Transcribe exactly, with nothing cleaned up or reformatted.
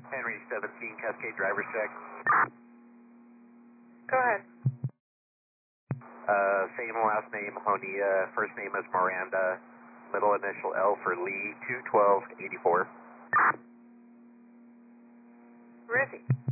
Henry seventeen, Cascade driver's check. Go ahead. Uh, same last name, Honea. First name is Miranda. Middle initial L for Lee, two twelve eighty-four. Where is he?